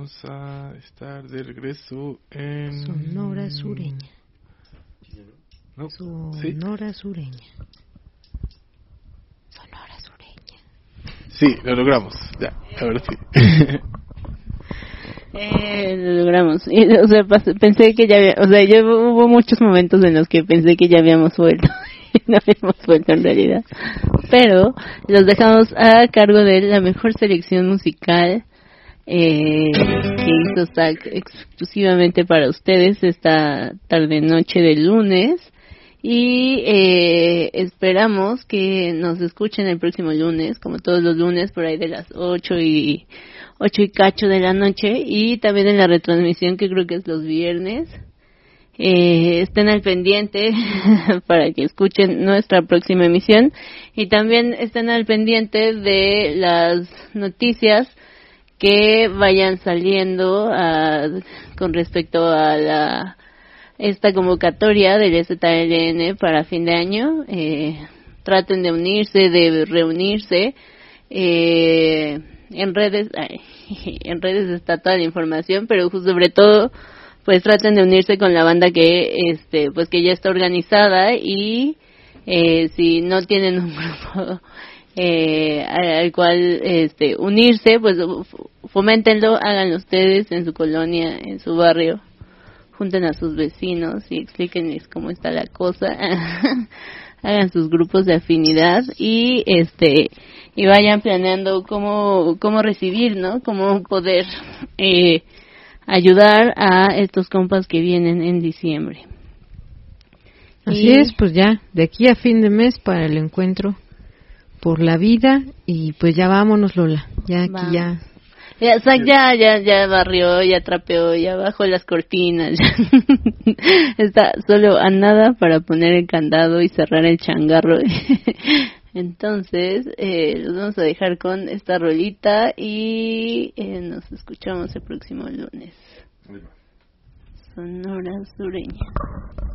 vamos a estar de regreso en... Sonora Sureña. ¿No? Sonora Sureña. Sonora Sureña. Sí, lo logramos. Ya, a ver si. Lo logramos. O sea, pensé que ya había, o sea, hubo muchos momentos en los que pensé que ya habíamos vuelto. No habíamos vuelto en realidad. Pero los dejamos a cargo de la mejor selección musical que hizo Zach exclusivamente para ustedes esta tarde-noche del lunes. Y esperamos que nos escuchen el próximo lunes, como todos los lunes, por ahí de las 8 y cacho de la noche, y también en la retransmisión, que creo que es los viernes. Estén al pendiente para que escuchen nuestra próxima emisión, y también estén al pendiente de las noticias que vayan saliendo con respecto a esta convocatoria del ZLN para fin de año. Traten de unirse, de reunirse. En redes está toda la información, pero sobre todo pues traten de unirse con la banda que pues que ya está organizada, y si no tienen un grupo al cual unirse, pues foméntenlo, háganlo ustedes en su colonia, en su barrio. Junten a sus vecinos y explíquenles cómo está la cosa. Hagan sus grupos de afinidad y vayan planeando cómo recibir, ¿no? Cómo poder ayudar a estos compas que vienen en diciembre. Así es, pues ya, de aquí a fin de mes para el encuentro por la vida, y pues ya vámonos, Lola, ya aquí ya. Zach ya barrió, ya trapeó, ya bajó las cortinas, ya está solo a nada para poner el candado y cerrar el changarro. Entonces, los vamos a dejar con esta rolita y nos escuchamos el próximo lunes. Sonora Sureña.